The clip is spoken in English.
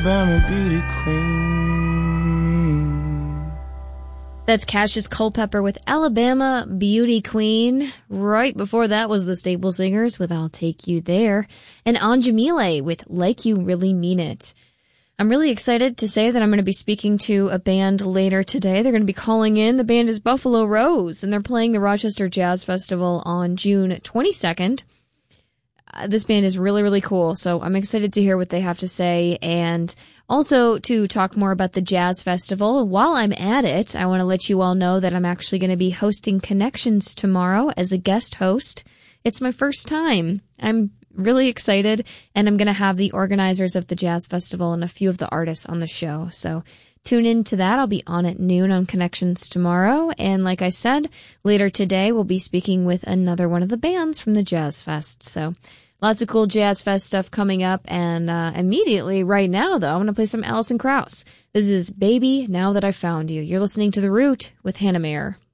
Alabama beauty queen. That's Cassius Culpepper with Alabama Beauty Queen. Right before that was the Staple Singers with I'll Take You There. And Anjamile with Like You Really Mean It. I'm really excited to say that I'm going to be speaking to a band later today. They're going to be calling in. The band is Buffalo Rose, and they're playing the Rochester Jazz Festival on June 22nd. This band is really, really cool, so I'm excited to hear what they have to say, and also to talk more about the Jazz Festival. While I'm at it, I want to let you all know that I'm actually going to be hosting Connections tomorrow as a guest host. It's my first time. I'm really excited, and I'm going to have the organizers of the Jazz Festival and a few of the artists on the show. So tune in to that. I'll be on at noon on Connections tomorrow. And like I said, later today, we'll be speaking with another one of the bands from the Jazz Fest. So lots of cool Jazz Fest stuff coming up. And immediately right now, though, I'm going to play some Alison Krauss. This is Baby, Now That I Found You. You're listening to The Root with Hannah Mayer.